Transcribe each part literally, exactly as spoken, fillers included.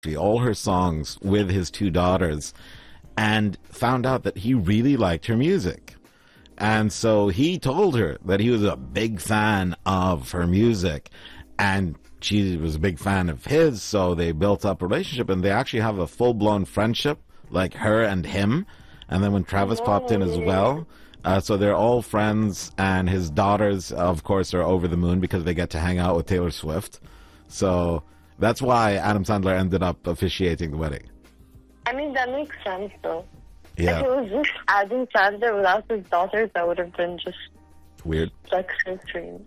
all her songs with his two daughters and found out that he really liked her music. And so he told her that he was a big fan of her music, and she was a big fan of his, so they built up a relationship, and they actually have a full-blown friendship, like her and him. And then when Travis popped in as well, uh, so they're all friends, and his daughters, of course, are over the moon because they get to hang out with Taylor Swift. So that's why Adam Sandler ended up officiating the wedding. I mean, that makes sense, though. Yeah. If it was just Adam Sandler without his daughters, that would have been just weird. Like so strange.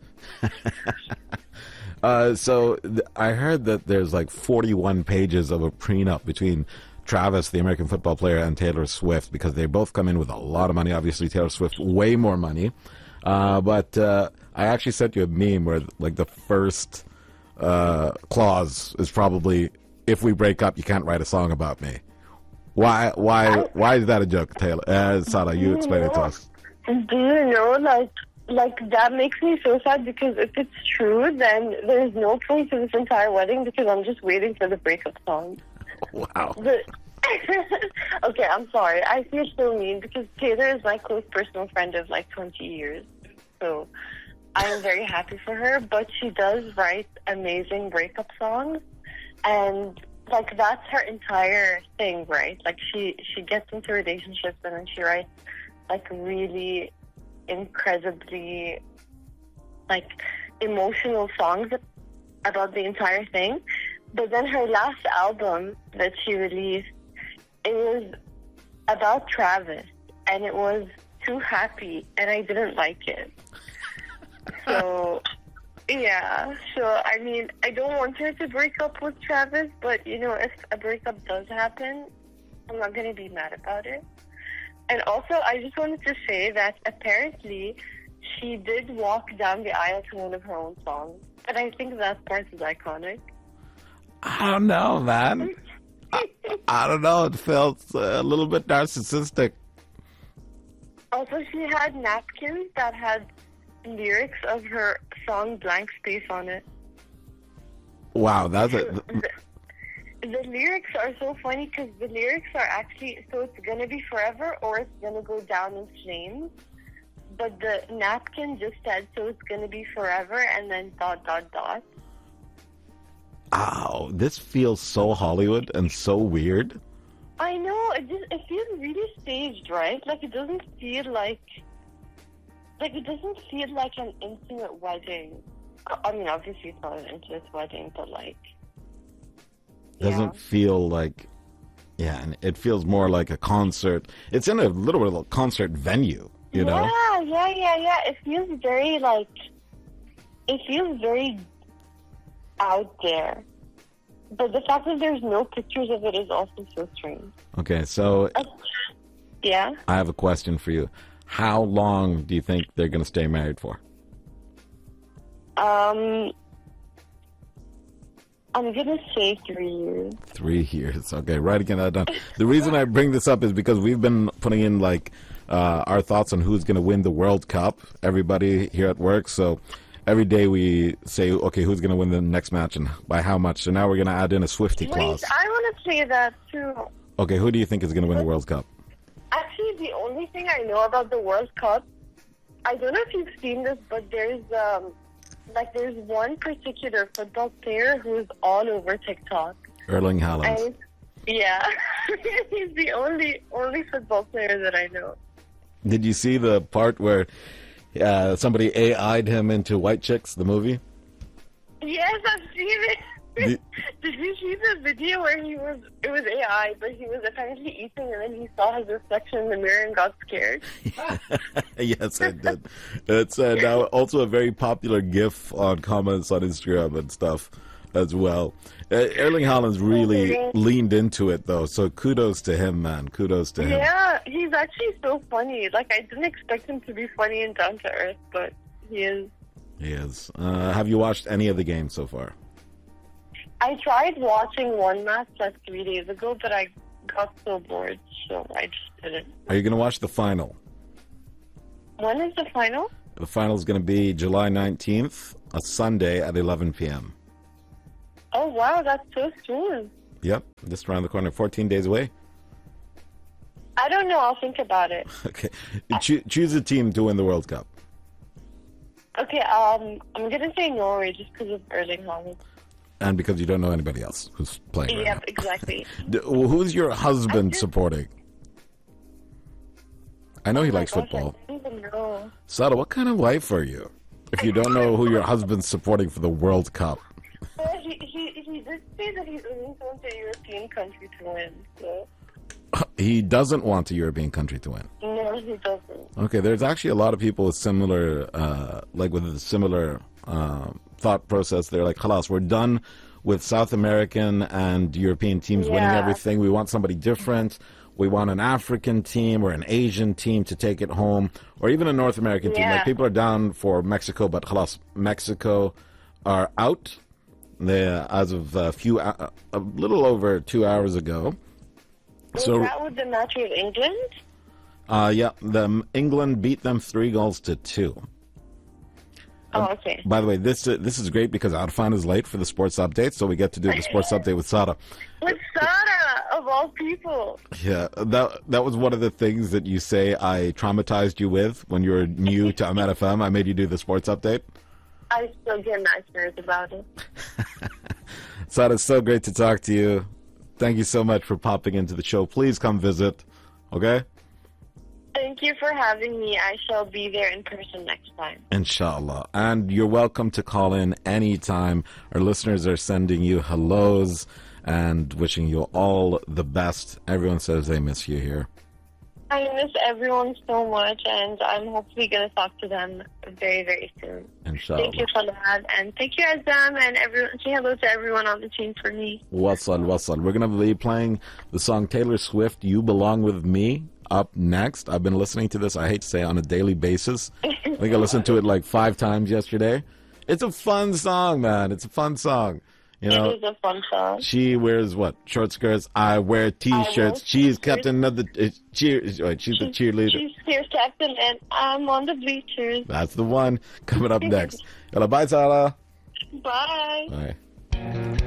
uh, so th- I heard that there's like forty-one pages of a prenup between Travis, the American football player, and Taylor Swift, because they both come in with a lot of money. Obviously, Taylor Swift way more money. Uh, but uh, I actually sent you a meme where like the first uh, clause is probably, "If we break up, you can't write a song about me." Why? Why? Why is that a joke, Taylor? Uh, Sada, you explain it to us. Do you know, like, like that makes me so sad, because if it's true, then there's no point to this entire wedding, because I'm just waiting for the breakup song. Wow. But, okay, I'm sorry. I feel so mean, because Taylor is my close personal friend of like twenty years. So I am very happy for her, but she does write amazing breakup songs, and like that's her entire thing, right? Like she she gets into relationships and then she writes like really incredibly like emotional songs about the entire thing. But then her last album that she released, it was about Travis, and it was too happy, and I didn't like it. So yeah, so I mean, I don't want her to break up with Travis, but you know, if a breakup does happen, I'm not going to be mad about it. And also, I just wanted to say that apparently she did walk down the aisle to one of her own songs, and I think that part is iconic. I don't know, man. I, I don't know. It felt a little bit narcissistic. Also, she had napkins that had lyrics of her song Blank Space on it. Wow, that's a... The, the lyrics are so funny, because the lyrics are actually, so it's going to be forever or it's going to go down in flames. But the napkin just said, so it's going to be forever, and then dot, dot, dot. Ow, this feels so Hollywood and so weird. I know, it just, it feels really staged, right? Like, it doesn't feel like... Like, it doesn't feel like an intimate wedding. I mean, obviously it's not an intimate wedding, but like... Doesn't yeah. feel like... Yeah, and it feels more like a concert. It's in a little bit of a concert venue, you know? Yeah, yeah, yeah, yeah. It feels very, like... It feels very out there. But the fact that there's no pictures of it is also so strange. Okay, so... Uh, yeah? I have a question for you. How long do you think they're going to stay married for? Um, I'm going to say three years. Three years. Okay, writing that down. The reason I bring this up is because we've been putting in, like, uh, our thoughts on who's going to win the World Cup, everybody here at work. So every day we say, okay, who's going to win the next match and by how much? So now we're going to add in a Swiftie clause. Wait, I want to say that too. Okay, who do you think is going to win the World Cup? Actually, the only thing I know about the World Cup, I don't know if you've seen this, but there's um, like there's one particular football player who's all over TikTok. Erling Haaland. And, yeah, he's the only only football player that I know. Did you see the part where uh, somebody A I'd him into White Chicks, the movie? Yes, I've seen it. The, Did you see the video where he was, it was A I, but he was apparently eating and then he saw his reflection in the mirror and got scared? Yes, I did. It's uh, now also a very popular GIF on comments on Instagram and stuff as well. Uh, Erling Haaland's really leaned into it, though, so kudos to him, man. Kudos to him. Yeah, he's actually so funny. Like, I didn't expect him to be funny and down to earth, but he is. He is. Uh, have you watched any of the games so far? I tried watching one match like three days ago, but I got so bored, so I just didn't. Are you going to watch the final? When is the final? The final is going to be July nineteenth, a Sunday at eleven p.m. Oh, wow, that's so soon. Yep, just around the corner, fourteen days away. I don't know. I'll think about it. Okay. Cho- choose a team to win the World Cup. Okay, um, I'm going to say Norway just because of Erling Haaland. And because you don't know anybody else who's playing right Yep, now. exactly. D- Who's your husband just- supporting? I know he Oh my likes gosh, football. I don't even know. Sada, what kind of wife are you? If you don't know who your husband's supporting for the World Cup. Well, he, he, he did say that he doesn't want a European country to win, so... He doesn't want a European country to win. No, he doesn't. Okay, there's actually a lot of people with similar, uh, like with a similar uh, thought process. They're like, "Khalas, we're done with South American and European teams winning Yeah. everything. We want somebody different. We want an African team or an Asian team to take it home, or even a North American team." Yeah. Like people are down for Mexico, but khalas, Mexico are out. They, as of a few, a little over two hours ago. Was So, that with the match with England? uh, yeah, the England beat them three goals to two. Oh, okay. By the way, this uh, this is great because Arfan is late for the sports update, so we get to do the sports update with Sada. With Sarah, of all people. Yeah, that that was one of the things that you say I traumatized you with when you were new to Ahmed F M. I made you do the sports update. I still get nightmares about it. Sada, it's so great to talk to you. Thank you so much for popping into the show. Please come visit, okay? Thank you for having me. I shall be there in person next time. Inshallah. And you're welcome to call in anytime. Our listeners are sending you hellos and wishing you all the best. Everyone says they miss you here. I miss everyone so much, and I'm hopefully going to talk to them very, very soon. Inshallah. Thank you, Falad, and thank you, Azam, and everyone. Say hello to everyone on the team for me. Wasal, wasal. We're going to be playing the song Taylor Swift, You Belong With Me, up next. I've been listening to this, I hate to say, on a daily basis. I think I listened to it like five times yesterday. It's a fun song, man. It's a fun song. You know, It is a fun song. she wears what? Short skirts. I wear T-shirts. I She's t-shirts. Captain of the uh, cheer. Wait, she's the cheerleader. She's here, Captain, and I'm on the bleachers. That's the one. Coming up next. Yalla, bye, Sarah. Bye. Bye.